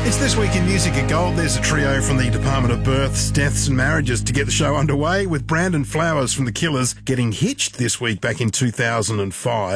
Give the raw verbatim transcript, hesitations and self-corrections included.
It's This Week in Music at Gold. There's a trio from the Department of Births, Deaths and Marriages to get the show underway, with Brandon Flowers from The Killers getting hitched this week back in two thousand five.